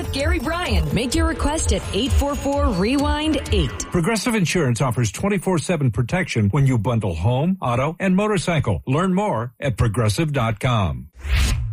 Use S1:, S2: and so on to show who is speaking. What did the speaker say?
S1: with Gary Bryan. Make your request at 844-REWIND-8.
S2: Progressive Insurance offers 24/7 protection when you bundle home, auto, and motorcycle. Learn more at Progressive.com.